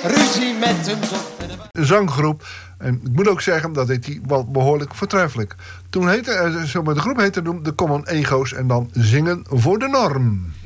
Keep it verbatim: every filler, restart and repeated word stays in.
ruzie met een zon. Een zanggroep. En ik moet ook zeggen, dat heet die wel behoorlijk voortreffelijk. Toen heette, zo met de groep heette de Common Ego's en dan Zingen voor de Norm.